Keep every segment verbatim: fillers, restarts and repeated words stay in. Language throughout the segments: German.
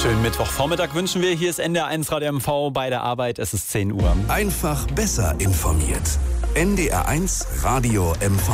Schönen Mittwochvormittag wünschen wir. Hier ist N D R eins Radio M V bei der Arbeit. Es ist zehn Uhr. Einfach besser informiert. N D R eins Radio M V.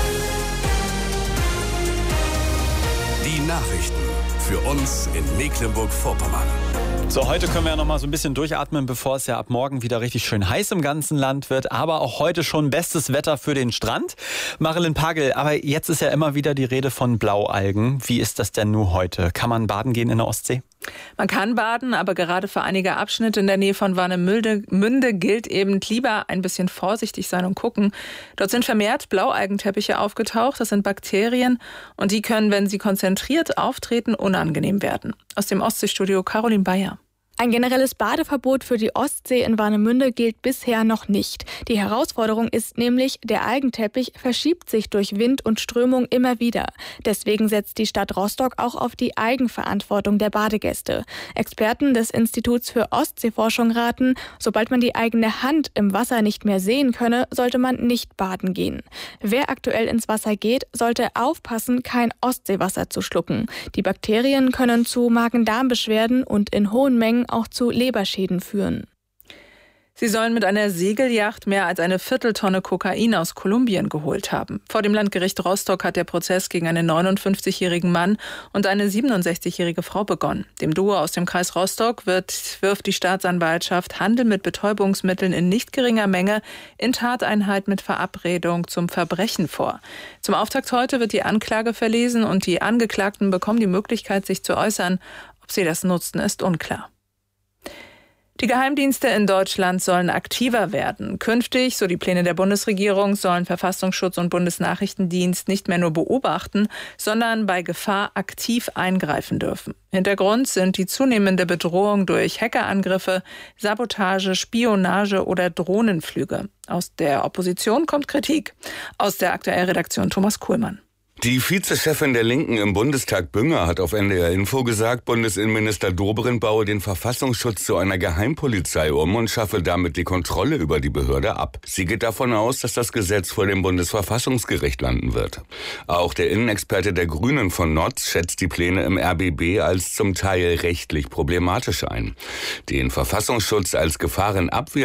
Die Nachrichten für uns in Mecklenburg-Vorpommern. So, heute können wir ja noch mal so ein bisschen durchatmen, bevor es ja ab morgen wieder richtig schön heiß im ganzen Land wird. Aber auch heute schon bestes Wetter für den Strand. Marilyn Pagel, aber jetzt ist ja immer wieder die Rede von Blaualgen. Wie ist das denn nun heute? Kann man baden gehen in der Ostsee? Man kann baden, aber gerade für einige Abschnitte in der Nähe von Warnemünde gilt eben lieber ein bisschen vorsichtig sein und gucken. Dort sind vermehrt Blaualgenteppiche aufgetaucht. Das sind Bakterien und die können, wenn sie konzentriert auftreten, unangenehm werden. Aus dem Ostseestudio Caroline Bayer. Ein generelles Badeverbot für die Ostsee in Warnemünde gilt bisher noch nicht. Die Herausforderung ist nämlich, der Algenteppich verschiebt sich durch Wind und Strömung immer wieder. Deswegen setzt die Stadt Rostock auch auf die Eigenverantwortung der Badegäste. Experten des Instituts für Ostseeforschung raten, sobald man die eigene Hand im Wasser nicht mehr sehen könne, sollte man nicht baden gehen. Wer aktuell ins Wasser geht, sollte aufpassen, kein Ostseewasser zu schlucken. Die Bakterien können zu Magen-Darm-Beschwerden und in hohen Mengen auch zu Leberschäden führen. Sie sollen mit einer Segelyacht mehr als eine Vierteltonne Kokain aus Kolumbien geholt haben. Vor dem Landgericht Rostock hat der Prozess gegen einen neunundfünfzigjährigen Mann und eine siebenundsechzigjährige Frau begonnen. Dem Duo aus dem Kreis Rostock wird, wirft die Staatsanwaltschaft Handel mit Betäubungsmitteln in nicht geringer Menge in Tateinheit mit Verabredung zum Verbrechen vor. Zum Auftakt heute wird die Anklage verlesen und die Angeklagten bekommen die Möglichkeit, sich zu äußern. Ob sie das nutzten, ist unklar. Die Geheimdienste in Deutschland sollen aktiver werden. Künftig, so die Pläne der Bundesregierung, sollen Verfassungsschutz und Bundesnachrichtendienst nicht mehr nur beobachten, sondern bei Gefahr aktiv eingreifen dürfen. Hintergrund sind die zunehmende Bedrohung durch Hackerangriffe, Sabotage, Spionage oder Drohnenflüge. Aus der Opposition kommt Kritik. Aus der aktuellen Redaktion Thomas Kuhlmann. Die Vizechefin der Linken im Bundestag Bünger hat auf N D R Info gesagt, Bundesinnenminister Dobrindt baue den Verfassungsschutz zu einer Geheimpolizei um und schaffe damit die Kontrolle über die Behörde ab. Sie geht davon aus, dass das Gesetz vor dem Bundesverfassungsgericht landen wird. Auch der Innenexperte der Grünen von Notz schätzt die Pläne im R B B als zum Teil rechtlich problematisch ein. Den Verfassungsschutz als Gefahrenabwehr